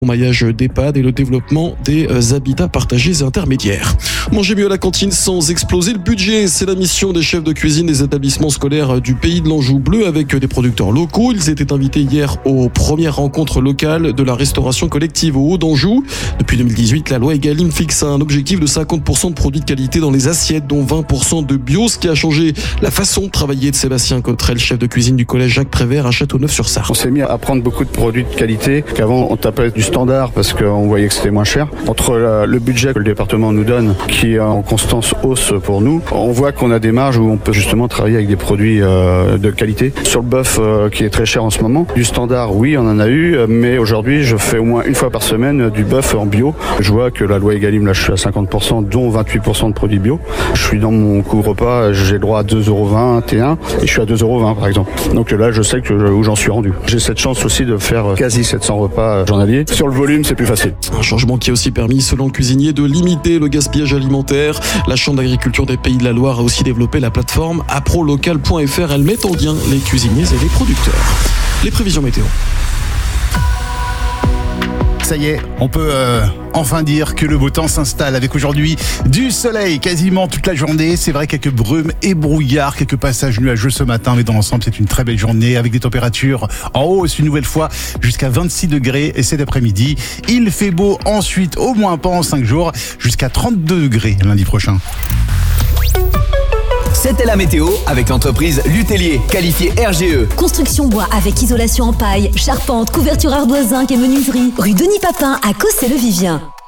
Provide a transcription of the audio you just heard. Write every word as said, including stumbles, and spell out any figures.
maillage d'EHPAD et le développement des habitats partagés et intermédiaires. Manger mieux à la cantine sans exploser le budget, c'est la mission des chefs de cuisine des établissements scolaires du pays de l'Anjou bleu avec des producteurs locaux. Ils étaient invités hier aux premières rencontres locales de la restauration collective au Haut d'Anjou. Depuis deux mille dix-huit, la loi Egalim fixe un objectif de cinquante pour cent de produits de qualité dans les assiettes, dont vingt pour cent de bio, ce qui a changé la façon de travailler de Sébastien Cottrel, chef de cuisine du collège Jacques Prévert à Châteauneuf-sur-Sarthe. On s'est mis à prendre beaucoup de produits de qualité qu'avant on tapait du standard parce qu'on voyait que c'était moins cher. Entre le budget que le département nous donne, qui est en constante hausse pour nous, on voit qu'on a des marges où on peut justement travailler avec des produits de qualité. Sur le bœuf qui est très cher en ce moment, du standard, oui, on en a eu, mais aujourd'hui je fais au moins une fois par semaine du bœuf en bio. Je vois que la loi Egalim, là je suis à cinquante pour cent, dont vingt-huit pour cent de produits bio. Je suis dans mon couvre-repas, j'ai le droit à deux euros vingt et un et je suis à deux euros vingt par exemple. Donc là je sais que où j'en suis rendu. J'ai cette chance aussi de faire quasi sept cents repas journaliers. Sur le volume, c'est plus facile. Un changement qui a aussi permis, selon le cuisinier, de limiter le gaspillage alimentaire. La Chambre d'agriculture des Pays de la Loire a aussi développé la plateforme aprolocal point f r. Elle met en lien les cuisiniers et les producteurs. Les prévisions météo. Ça y est, on peut euh, enfin dire que le beau temps s'installe avec aujourd'hui du soleil quasiment toute la journée. C'est vrai, quelques brumes et brouillards, quelques passages nuageux ce matin, mais dans l'ensemble c'est une très belle journée avec des températures en hausse une nouvelle fois jusqu'à vingt-six degrés et cet après-midi. Il fait beau ensuite, au moins pas en cinq jours, jusqu'à trente-deux degrés lundi prochain. C'était la météo avec l'entreprise Lutellier, qualifiée R G E. Construction bois avec isolation en paille, charpente, couverture ardoise zinc et menuiserie. Rue Denis Papin à Cossé-le-Vivien.